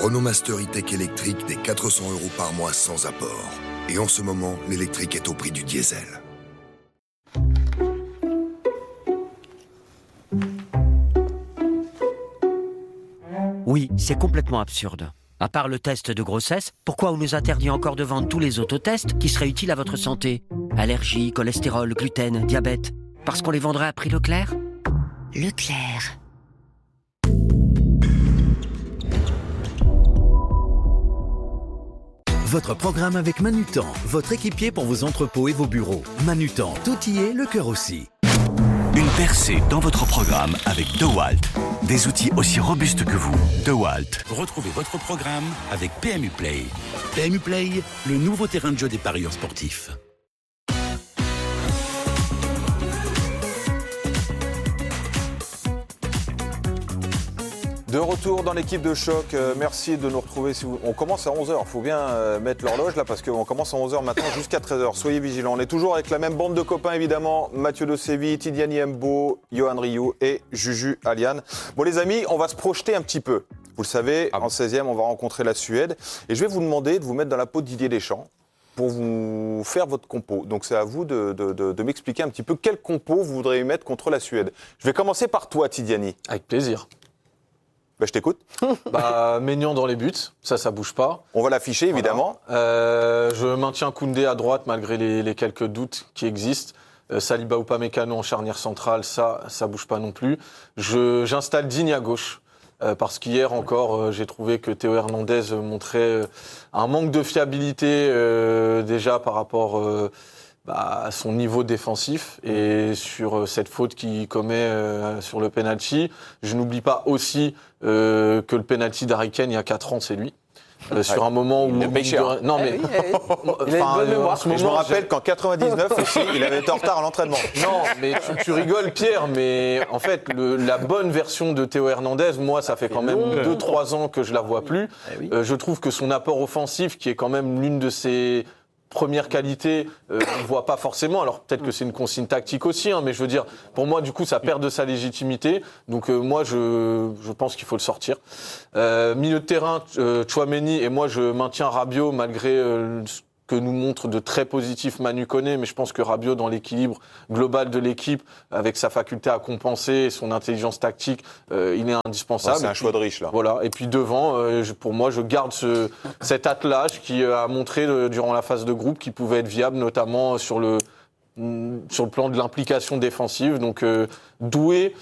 Renault Master E-Tech électrique dès 400 € par mois sans apport. Et en ce moment, l'électrique est au prix du diesel. Oui, c'est complètement absurde. À part le test de grossesse, pourquoi on nous interdit encore de vendre tous les autotests qui seraient utiles à votre santé ? Allergies, cholestérol, gluten, diabète. Parce qu'on les vendrait à prix Leclerc ? Leclerc. Votre programme avec Manutan, votre équipier pour vos entrepôts et vos bureaux. Manutan, tout y est, le cœur aussi. Une percée dans votre programme avec DeWalt. Des outils aussi robustes que vous. DeWalt. Retrouvez votre programme avec PMU Play. PMU Play, le nouveau terrain de jeu des parieurs sportifs. De retour dans l'équipe de choc, merci de nous retrouver. On commence à 11h, il faut bien mettre l'horloge là parce qu'on commence à 11h maintenant jusqu'à 13h. Soyez vigilants, on est toujours avec la même bande de copains évidemment. Mathieu De Séville, Tidiane Yembo, Johan Rioux et Juju Aliane. Bon les amis, on va se projeter un petit peu. Vous le savez, en 16e, on va rencontrer la Suède. Et je vais vous demander de vous mettre dans la peau de Didier Deschamps pour vous faire votre compo. Donc c'est à vous de m'expliquer un petit peu quel compo vous voudriez y mettre contre la Suède. Je vais commencer par toi Tidiane. Avec plaisir. Je t'écoute. Maignan dans les buts, ça bouge pas. On va l'afficher évidemment. Voilà. Je maintiens Koundé à droite malgré les quelques doutes qui existent. Saliba ou Upamecano en charnière centrale, ça bouge pas non plus. J'installe Digne à gauche. Parce qu'hier encore, j'ai trouvé que Théo Hernandez montrait un manque de fiabilité déjà par rapport à son niveau défensif et sur cette faute qu'il commet sur le penalty. Je n'oublie pas aussi que le penalty d'Harry Kane il y a 4 ans, c'est lui. Sur un moment où... Il paye cher. Non mais... Il a une bonne mémoire. Je me rappelle qu'en 99 aussi, il avait été en retard à l'entraînement. Non, mais tu rigoles Pierre, mais en fait, la bonne version de Théo Hernandez, moi, ça fait quand même 2-3 ans que je la vois plus. Je trouve que son apport offensif, qui est quand même l'une de ses première qualité, on ne voit pas forcément. Alors peut-être que c'est une consigne tactique aussi, mais je veux dire, pour moi, du coup, ça perd de sa légitimité. Donc moi, je pense qu'il faut le sortir. Milieu de terrain, Tchouaméni, et moi, je maintiens Rabiot malgré ce que nous montre de très positif Manu Koné, mais je pense que Rabiot, dans l'équilibre global de l'équipe, avec sa faculté à compenser et son intelligence tactique, il est indispensable. C'est un choix de riche, là. Voilà. Et puis devant, pour moi, je garde cet attelage qui a montré durant la phase de groupe qu'il pouvait être viable, notamment sur le plan de l'implication défensive. Donc Doué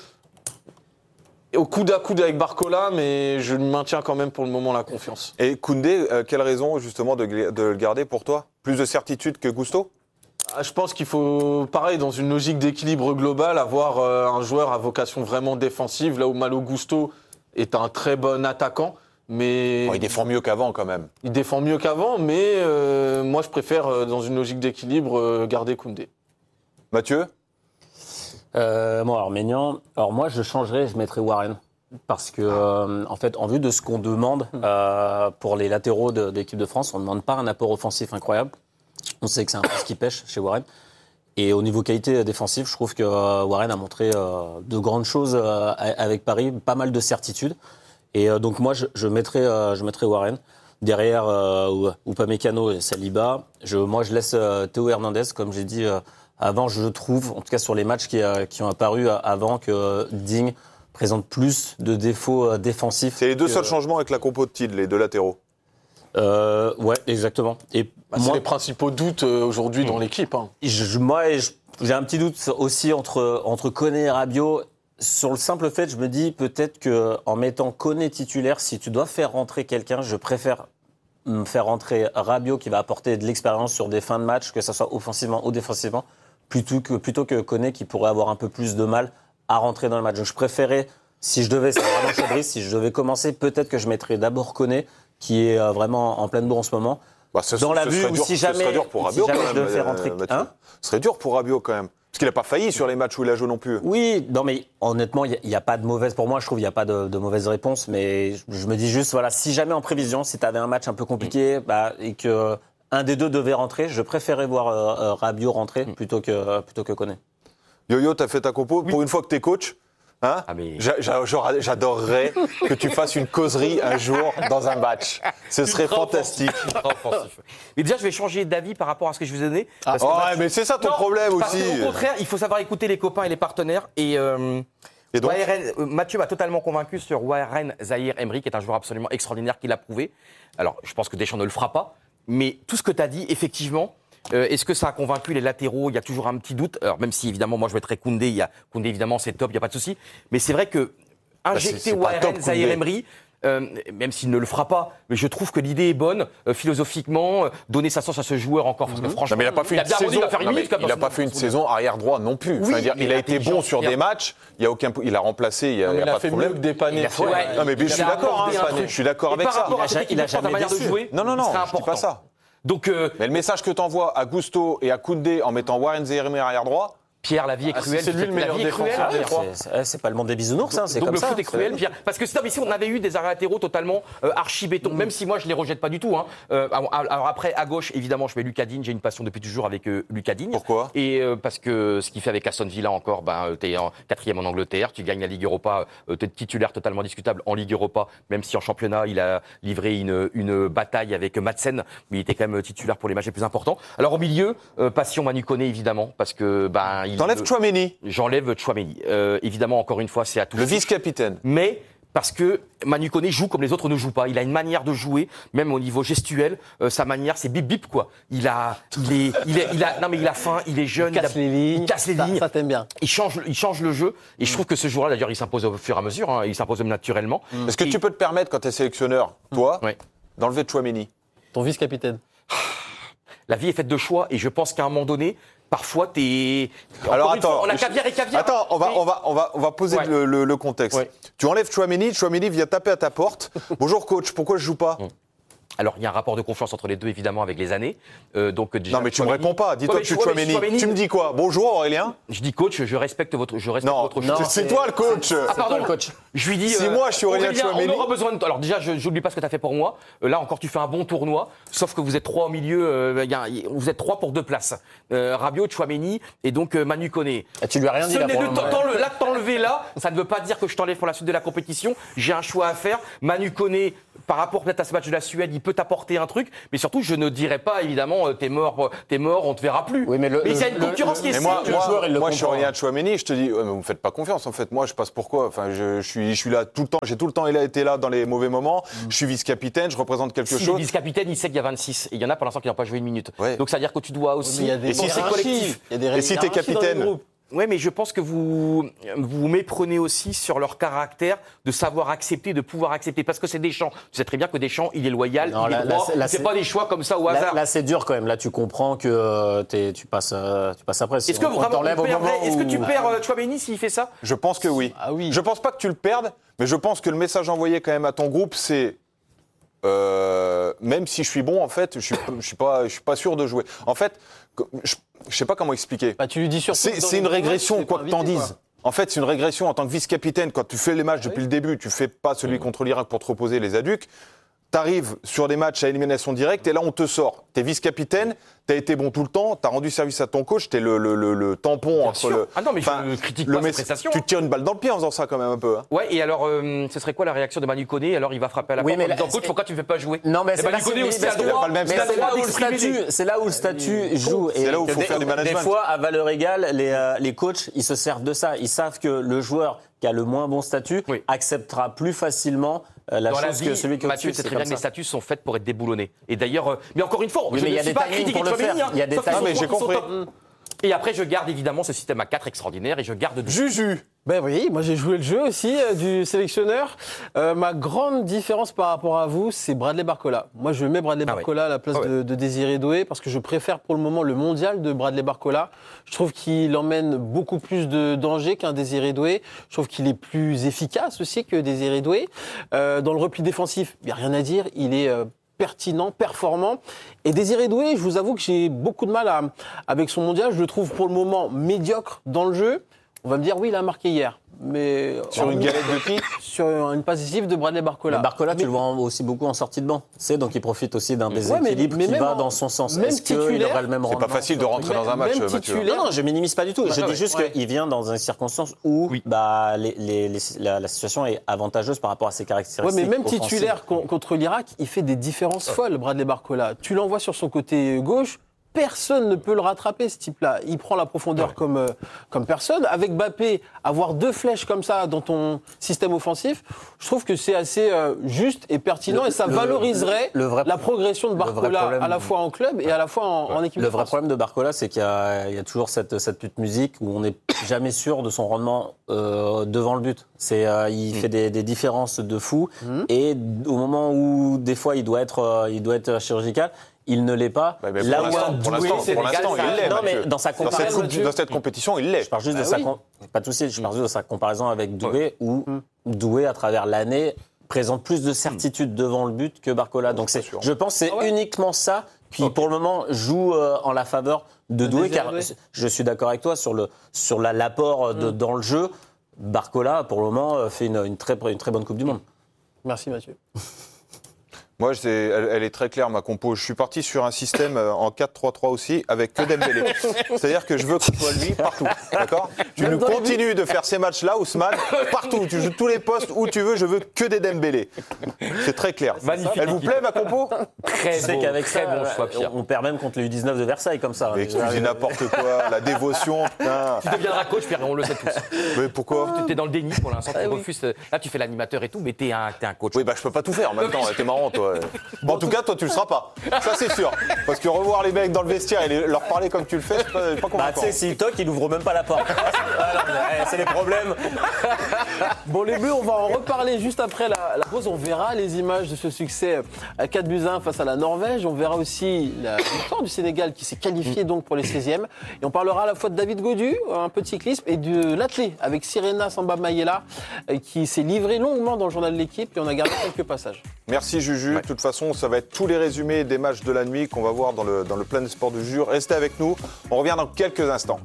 au coude à coude avec Barcola, mais je maintiens quand même pour le moment la confiance. Et Koundé, quelle raison justement de le garder pour toi ? Plus de certitude que Gusto ? Je pense qu'il faut, pareil, dans une logique d'équilibre global, avoir un joueur à vocation vraiment défensive, là où Malo Gusto est un très bon attaquant. Mais il défend mieux qu'avant quand même. Il défend mieux qu'avant, mais moi je préfère, dans une logique d'équilibre, garder Koundé. Mathieu ? Alors Maignan, moi je mettrais Warren. Parce que, en fait, en vue de ce qu'on demande pour les latéraux de l'équipe de France, on ne demande pas un apport offensif incroyable. On sait que c'est un peu ce qui pêche chez Warren. Et au niveau qualité défensive, je trouve que Warren a montré de grandes choses avec Paris, pas mal de certitudes. Et donc moi, je mettrais Warren. Derrière, Upamecano et Saliba. Moi, je laisse Théo Hernandez, comme j'ai dit avant, je trouve, en tout cas sur les matchs qui ont apparu avant, que Digne présente plus de défauts défensifs. C'est les deux seuls changements avec la compo de Tid, les deux latéraux. Ouais, exactement. Et c'est les principaux doutes aujourd'hui dans l'équipe. Moi, j'ai un petit doute aussi entre Koné et Rabiot. Sur le simple fait, je me dis peut-être qu'en mettant Koné titulaire, si tu dois faire rentrer quelqu'un, je préfère me faire rentrer Rabiot qui va apporter de l'expérience sur des fins de match, que ce soit offensivement ou défensivement, plutôt que Koné qui pourrait avoir un peu plus de mal à rentrer dans le match. Donc je préférais, si je devais, c'est vraiment Chadris, si je devais commencer, peut-être que je mettrais d'abord Koné, qui est vraiment en pleine bourre en ce moment. Dans la vue, si jamais, ce serait dur pour Rabiot, je devais faire rentrer. Ce serait dur pour Rabiot quand même. Parce qu'il n'a pas failli sur les matchs où il a joué non plus. Oui, non mais honnêtement, il n'y a pas de mauvaise, pour moi je trouve, il n'y a pas de mauvaise réponse, mais je me dis juste, voilà, si jamais en prévision, si tu avais un match un peu compliqué, et que un des deux devait rentrer, je préférais voir Rabiot rentrer plutôt que Koné. Yo-Yo, t'as fait ta compo. Oui. Pour une fois que t'es coach, Hein J'adorerais que tu fasses une causerie un jour dans un match. Ce serait fantastique. Mais déjà, je vais changer d'avis par rapport à ce que je vous ai donné. Mais c'est ça ton problème parce aussi. Au contraire, il faut savoir écouter les copains et les partenaires. Et donc Mathieu m'a totalement convaincu sur Warren Zahir Emery, qui est un joueur absolument extraordinaire, qui l'a prouvé. Alors, je pense que Deschamps ne le fera pas. Mais tout ce que tu as dit, effectivement, est-ce que ça a convaincu les latéraux? Il y a toujours un petit doute. Alors, même si, évidemment, moi, je mettrais Koundé. Koundé, évidemment, c'est top, il n'y a pas de souci. Mais c'est vrai que injecter Warren Zahir Emery, même s'il ne le fera pas, mais je trouve que l'idée est bonne, philosophiquement, donner sa chance à ce joueur encore, parce que franchement, mais il n'a pas fait une saison. Il n'a pas fait une saison arrière droit non plus. Oui, il a été bon sur des matchs. Il a remplacé. Il a pas fait de problème. mieux que dépanner. Non, mais je suis d'accord. Je suis d'accord avec ça. Il a jamais manière de jouer. Non, je dis pas ça. Donc, mais le message que tu envoies à Gusto et à Koundé en mettant Warren Zahir Emery arrière droit. Pierre, la vie est cruelle. C'est lui le meilleur défenseur des trois. C'est pas le monde des bisounours, hein, c'est donc comme ça. Donc le foot est cruel, Pierre. Parce que ici, on avait eu des arrêts latéraux totalement archi-béton, même si moi, je les rejette pas du tout. Hein. Alors après, à gauche, évidemment, je mets Lucas Digne. J'ai une passion depuis toujours avec Lucas Digne. Pourquoi ? Et parce que ce qu'il fait avec Aston Villa encore, t'es en 4e en Angleterre, tu gagnes la Ligue Europa, t'es titulaire totalement discutable en Ligue Europa, même si en championnat, il a livré une bataille avec Madsen, mais il était quand même titulaire pour les matchs les plus importants. Alors au milieu, passion Manu Koné, évidemment, parce que t'enlèves Tchouaméni. J'enlève Tchouaméni. Évidemment, encore une fois, c'est à tout. Le vice-capitaine. Mais parce que Manu Koné joue comme les autres ne jouent pas. Il a une manière de jouer, même au niveau gestuel. Sa manière, c'est bip bip quoi. Il a faim. Il est jeune. Il casse les lignes. Il casse les lignes. Ça t'aime bien. Il change le jeu. Et je trouve que ce joueur-là, d'ailleurs, il s'impose au fur et à mesure. Hein, il s'impose même naturellement. Est-ce que tu peux te permettre, quand tu es sélectionneur, toi, d'enlever Tchouaméni ? Ton vice-capitaine. La vie est faite de choix, et je pense qu'à un moment donné. Parfois, t'es. Alors attends, on a caviar et caviar. Attends, on va poser le contexte. Ouais. Tu enlèves Tchouaméni vient taper à ta porte. Bonjour coach, pourquoi je joue pas ? Alors, il y a un rapport de confiance entre les deux, évidemment, avec les années. Donc, déjà, non, mais tu ne me réponds pas. Dis-toi que je suis Tchouaméni. Tu me dis quoi ? Bonjour, Aurélien ? Je dis coach, je respecte votre choix. Non, c'est toi le coach. Ah, pardon, le coach. Je lui dis. Si moi, je suis Aurélien Tchouaméni. On aura besoin de. Alors, déjà, je n'oublie pas ce que tu as fait pour moi. Là, encore, tu fais un bon tournoi. Sauf que vous êtes 3 au milieu. Vous êtes 3 pour 2 places. Rabiot, Tchouaméni et donc Manu Koné. Tu lui as rien dit là pour le moment. Là, t'enlever là, ça ne veut pas dire que je t'enlève pour la suite de la compétition. J'ai un choix à faire. Manu Koné, par rapport peut-être à ce match de la Suède, il peut t'apporter un truc. Mais surtout, je ne dirais pas, évidemment, t'es mort, on te verra plus. Oui, mais il y a une concurrence qui est moi, je suis Aurélien Tchouaméni, je te dis, mais vous me faites pas confiance. En fait, moi, je passe pourquoi ? Enfin, je suis là tout le temps. J'ai tout le temps été là dans les mauvais moments. Je suis vice-capitaine, je représente quelque chose. Le vice-capitaine, il sait qu'il y a 26. Et il y en a pour l'instant qui n'ont pas joué une minute. Ouais. Donc, ça veut dire que tu dois aussi. Et si c'est collectif. Et si t'es capitaine. Oui, mais je pense que vous méprenez aussi sur leur caractère de savoir accepter, de pouvoir accepter. Parce que c'est Deschamps. Tu sais très bien que Deschamps, il est loyal, il est droit. C'est pas des choix comme ça au hasard. Là, c'est dur quand même. Là, tu comprends que tu passes après. Est-ce que vraiment est-ce que tu perds Tchouaméni s'il fait ça ? Je pense que oui. Ah oui. Je pense pas que tu le perdes, mais je pense que le message envoyé quand même à ton groupe, c'est même si je suis bon, en fait, je suis pas sûr de jouer. En fait, je sais pas comment expliquer. Bah, tu lui dis surtout. C'est une régression, quoi que t'en dises. En fait, c'est une régression en tant que vice-capitaine. Quand tu fais les matchs depuis le début, tu fais pas celui contre l'Irak pour te reposer les adducs. T'arrives sur des matchs à élimination directe et là, on te sort. T'es vice-capitaine, t'as été bon tout le temps, t'as rendu service à ton coach, t'es le tampon entre le. Ah non, mais je critique pas cette prestation. Tu te tires une balle dans le pied en faisant ça quand même un peu. Hein. Ouais, et alors, ce serait quoi la réaction de Manu Koné ? Alors, il va frapper à la porte en disant coach, pourquoi tu ne fais pas jouer ? Non, mais Manu Koné aussi a le droit. C'est là où le statut joue. C'est là où il faut faire du management. Des fois, à valeur égale, les coachs, ils se servent de ça. Ils savent que le joueur qui a le moins bon statut acceptera plus facilement la chose que celui qui est au-dessus. Mathieu, c'est très bien que les statuts sont faits pour être déboulonnés. Et d'ailleurs, mais encore une fois, je ne suis pas critiqué pour le faire. Il y a des timings. Mais j'ai compris. Et après, je garde évidemment ce système à 4 extraordinaire et je garde. Juju. Ben oui, moi j'ai joué le jeu aussi du sélectionneur. Ma grande différence par rapport à vous, c'est Bradley Barcola. Moi je mets Bradley Barcola à la place de Désiré Doué parce que je préfère pour le moment le mondial de Bradley Barcola. Je trouve qu'il emmène beaucoup plus de danger qu'un Désiré Doué. Je trouve qu'il est plus efficace aussi que Désiré Doué. Dans le repli défensif, il n'y a rien à dire. Il est pertinent, performant. Et Désiré Doué, je vous avoue que j'ai beaucoup de mal avec son mondial. Je le trouve pour le moment médiocre dans le jeu. On va me dire, oui, il a marqué hier. Mais Sur une galette de qui? Sur une passe décisive de Bradley Barcola. Mais Barcola, tu le vois aussi beaucoup en sortie de banc. Tu sais, donc il profite aussi d'un déséquilibre qui va dans son sens. Est-ce qu'il aura le même rendement? C'est pas facile de rentrer dans un match, Mathieu. Non, je minimise pas du tout. Je dis juste qu'il vient dans une circonstance où la situation est avantageuse par rapport à ses caractéristiques. Oui, mais même titulaire contre l'Irak, il fait des différences folles, Bradley Barcola. Tu l'envoies sur son côté gauche. Personne ne peut le rattraper, ce type-là. Il prend la profondeur comme personne. Avec Mbappé, avoir 2 flèches comme ça dans ton système offensif, je trouve que c'est assez juste et pertinent et ça valoriserait la progression de Barcola à la fois en club et à la fois en équipe de France. Le vrai problème de Barcola, c'est qu'il y a toujours cette petite musique où on n'est jamais sûr de son rendement devant le but. Il fait des différences de fou et au moment où des fois il doit être chirurgical, il ne l'est pas. Pour l'instant, il l'est. Non, mais dans sa comparaison, dans cette compétition, il l'est. Je parle juste de pas de souci. Je parle juste de sa comparaison avec Doué, où Doué, à travers l'année, présente plus de certitude devant le but que Barcola. Donc je pense que c'est uniquement ça qui, pour le moment, joue en la faveur de Doué, car je suis d'accord avec toi sur l'apport dans le jeu. Barcola, pour le moment, fait une très bonne Coupe du Monde. Merci Mathieu. Moi, elle est très claire, ma compo. Je suis parti sur un système en 4-3-3 aussi, avec que Dembélé. C'est-à-dire que je veux que ce soit lui partout, d'accord? Tu nous continues de faire ces matchs-là, Ousmane, partout. Tu joues tous les postes où tu veux, je veux que des Dembélé. C'est très clair. Magnifique. Elle vous plaît, ma compo? Très beau, qu'avec très ça, bon choix, Pierre. On perd même contre les U19 de Versailles, comme ça. Mais tu dis n'importe quoi, la dévotion, putain. Tu deviendras coach, Pierre, on le sait tous. Mais pourquoi? Tu es dans le déni pour l'instant, tu refuses. Là, tu fais l'animateur et tout, mais t'es un coach. Oui, je peux pas tout faire en même temps, t'es marrant, toi. Bon, en tout cas, toi, tu le seras pas. Ça, c'est sûr. Parce que revoir les mecs dans le vestiaire et leur parler comme tu le fais, c'est pas convaincant. Tu sais, s'il toque, il ouvre même pas la porte. C'est les problèmes. Bon, les Bleus, on va en reparler juste après la pause. On verra les images de ce succès à 4-1 face à la Norvège. On verra aussi la victoire du Sénégal qui s'est qualifié donc pour les 16e. Et on parlera à la fois de David Gaudu, un peu de cyclisme, et de l'athlète avec Sirena Samba Mayela qui s'est livré longuement dans le journal de l'équipe et on a gardé quelques passages. Merci Juju. De toute façon, ça va être tous les résumés des matchs de la nuit qu'on va voir dans le Planet Sport du Juju. Restez avec nous. On revient dans quelques instants.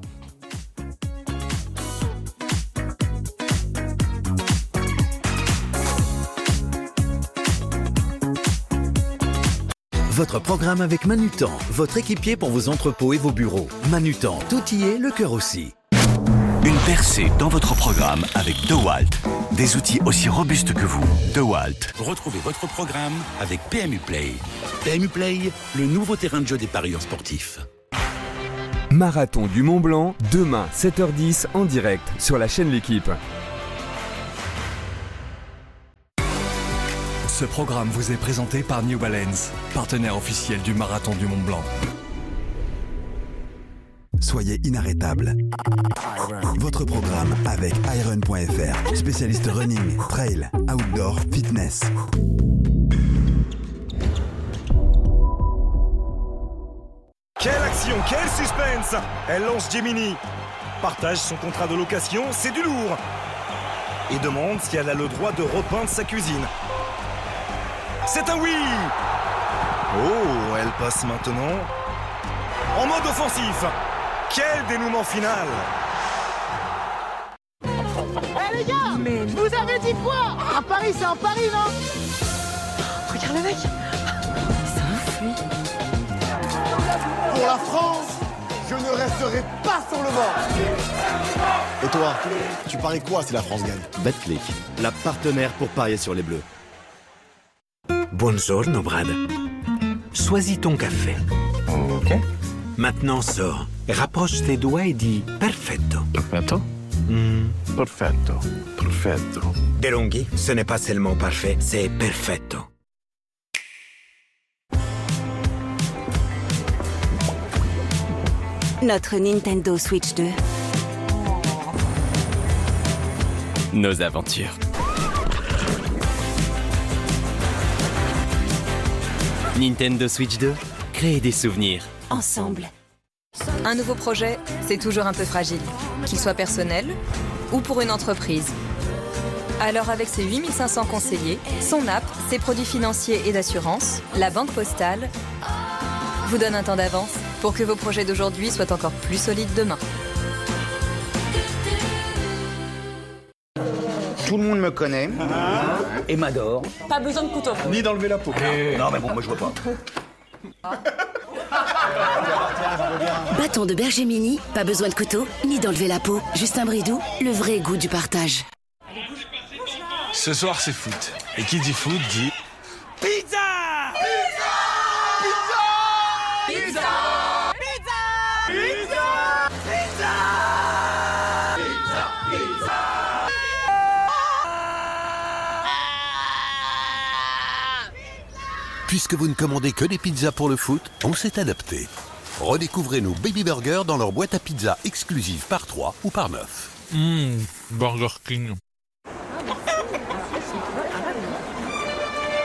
Votre programme avec Manutan, votre équipier pour vos entrepôts et vos bureaux. Manutan, tout y est, le cœur aussi. Une percée dans votre programme avec DeWalt. Des outils aussi robustes que vous. DeWalt. Retrouvez votre programme avec PMU Play. PMU Play, le nouveau terrain de jeu des parieurs sportifs. Marathon du Mont Blanc, demain 7h10 en direct sur la chaîne L'Équipe. Ce programme vous est présenté par New Balance, partenaire officiel du Marathon du Mont Blanc. Soyez inarrêtable. Votre programme avec Iron.fr, spécialiste running, trail, outdoor, fitness. Quelle action, quel suspense! Elle lance Gemini, partage son contrat de location, c'est du lourd, et demande si elle a le droit de repeindre sa cuisine. C'est un oui! Oh, elle passe maintenant en mode offensif. Quel dénouement final! Eh les gars! Mais vous avez dit quoi? À Paris, c'est en Paris, non? Regarde le mec! C'est ouf, lui! Pour la France, je ne resterai pas sur le banc! Et toi, tu paries quoi si la France gagne? Betclic, la partenaire pour parier sur les Bleus. Buongiorno, Brad. Choisis ton café. Ok. Maintenant, sors. Rapproche tes doigts et dis perfetto. Perfetto? Perfetto. Perfetto. DeLonghi, ce n'est pas seulement parfait, c'est perfetto. Notre Nintendo Switch 2. Nos aventures. Nintendo Switch 2, créer des souvenirs. Ensemble. Un nouveau projet, c'est toujours un peu fragile, qu'il soit personnel ou pour une entreprise. Alors avec ses 8500 conseillers, son app, ses produits financiers et d'assurance, la Banque Postale vous donne un temps d'avance pour que vos projets d'aujourd'hui soient encore plus solides demain. Tout le monde me connaît et m'adore. Pas besoin de couteau. Ni d'enlever la peau. Non, mais bon, moi je vois pas. Bâton de berger mini, pas besoin de couteau, ni d'enlever la peau. Justin Bridou, le vrai goût du partage. Ce soir, c'est foot. Et qui dit foot dit... Pizza! Pizza! Pizza! Pizza! Pizza! Pizza! Pizza! Puisque vous ne commandez que des pizzas pour le foot, on s'est adapté. Redécouvrez nos baby burgers dans leur boîte à pizza exclusive par 3 ou par 9. Burger King.